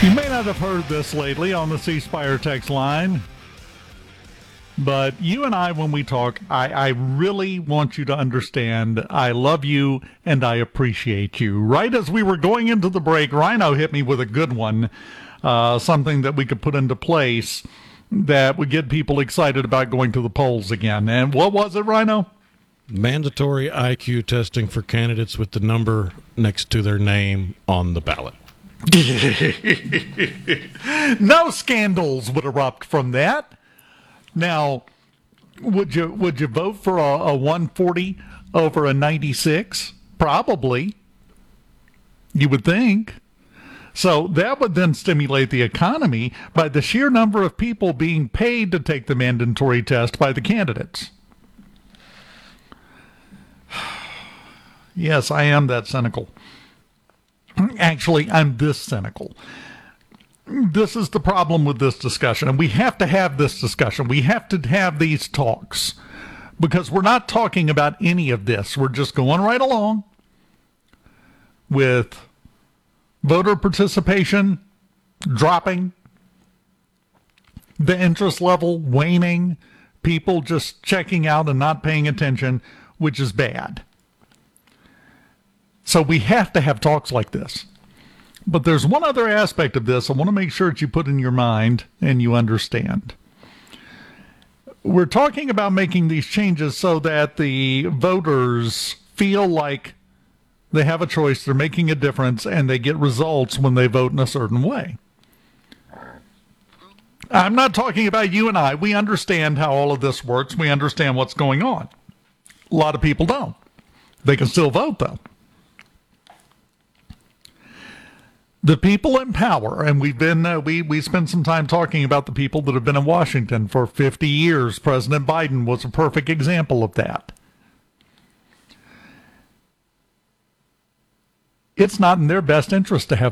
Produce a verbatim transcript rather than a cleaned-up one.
You may not have heard this lately on the C Spire text line, but you and I, when we talk, I, I really want you to understand I love you and I appreciate you. Right as we were going into the break, Rhino hit me with a good one, uh, something that we could put into place that would get people excited about going to the polls again. And what was it, Rhino? Mandatory I Q testing for candidates with the number next to their name on the ballot. No scandals would erupt from that. Now, would you would you vote for a, a one forty over a ninety-six? Probably. You would think. So that would then stimulate the economy by the sheer number of people being paid to take the mandatory test by the candidates. Yes, I am that cynical. Actually, I'm this cynical. This is the problem with this discussion, and we have to have this discussion. We have to have these talks because we're not talking about any of this. We're just going right along with voter participation dropping, the interest level waning, people just checking out and not paying attention, which is bad. So we have to have talks like this. But there's one other aspect of this I want to make sure that you put in your mind and you understand. We're talking about making these changes so that the voters feel like they have a choice, they're making a difference, and they get results when they vote in a certain way. I'm not talking about you and I. We understand how all of this works. We understand what's going on. A lot of people don't. They can still vote, though. The people in power, and we've been uh, we we spent some time talking about the people that have been in Washington for fifty years. President Biden was a perfect example of that. It's not in their best interest to have